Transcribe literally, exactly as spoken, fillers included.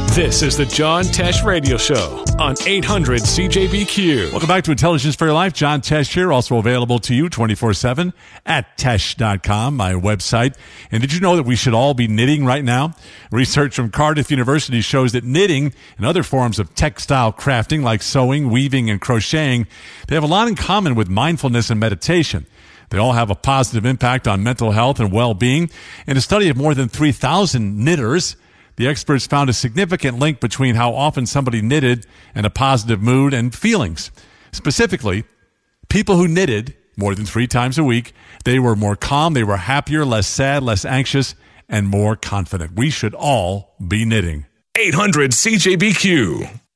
This is the John Tesh Radio Show on eight hundred C J B Q. Welcome back to Intelligence for Your Life. John Tesh here, also available to you twenty-four seven at tesh dot com, my website. And did you know that we should all be knitting right now? Research from Cardiff University shows that knitting and other forms of textile crafting like sewing, weaving, and crocheting, they have a lot in common with mindfulness and meditation. They all have a positive impact on mental health and well-being. In a study of more than three thousand knitters, the experts found a significant link between how often somebody knitted and a positive mood and feelings. Specifically, people who knitted more than three times a week, they were more calm, they were happier, less sad, less anxious, and more confident. We should all be knitting. eight hundred C J B Q.